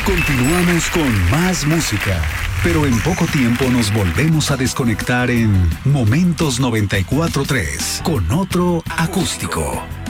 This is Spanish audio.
Continuamos con más música, pero en poco tiempo nos volvemos a desconectar en Momentos 94.3 con otro acústico.